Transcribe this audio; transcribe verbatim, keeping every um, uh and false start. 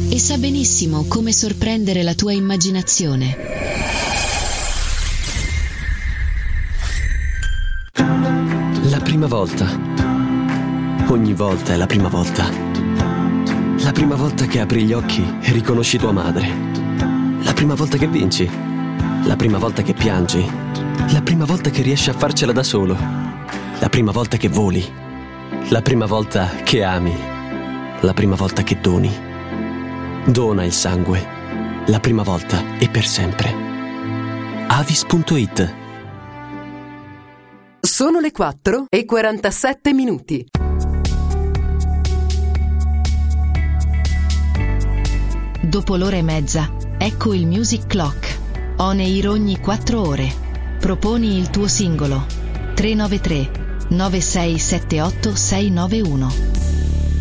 e sa benissimo come sorprendere la tua immaginazione. La prima volta. Ogni volta è la prima volta. La prima volta che apri gli occhi e riconosci tua madre. La prima volta che vinci. La prima volta che piangi. La prima volta che riesci a farcela da solo. La prima volta che voli. La prima volta che ami. La prima volta che doni. Dona il sangue. La prima volta e per sempre. Avis punto it. Sono le quattro e quarantasette minuti. Dopo l'ora e mezza, ecco il Music Clock. On air ogni quattro ore. Proponi il tuo singolo. tre nove tre nove sei sette otto sei nove uno.